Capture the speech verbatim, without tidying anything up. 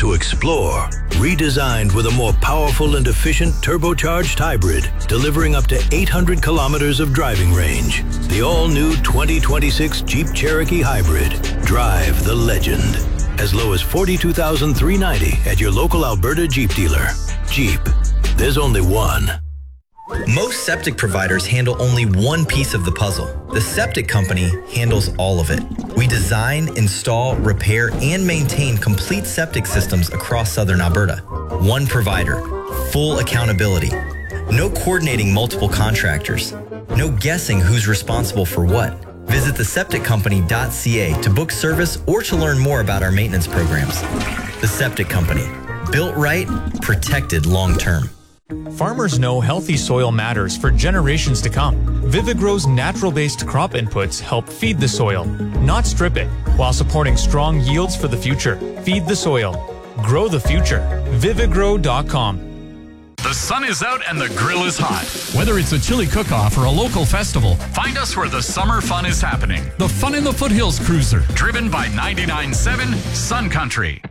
to explore. Redesigned with a more powerful and efficient turbocharged hybrid, delivering up to eight hundred kilometers of driving range. The all-new twenty twenty-six Jeep Cherokee Hybrid. Drive the legend. As low as forty-two thousand three hundred ninety dollars at your local Alberta Jeep dealer. Jeep. There's only one. Most septic providers handle only one piece of the puzzle. The Septic Company handles all of it. We design, install, repair, and maintain complete septic systems across southern Alberta. One provider, full accountability. No coordinating multiple contractors. No guessing who's responsible for what. Visit the septic company dot c a to book service or to learn more about our maintenance programs. The Septic Company. Built right, protected long term. Farmers know healthy soil matters for generations to come. Vivigrow's natural-based crop inputs help feed the soil, not strip it, while supporting strong yields for the future. Feed the soil. Grow the future. Vivigrow dot com. The sun is out and the grill is hot. Whether it's a chili cook-off or a local festival, find us where the summer fun is happening. The Fun in the Foothills Cruiser, driven by ninety-nine point seven Sun Country.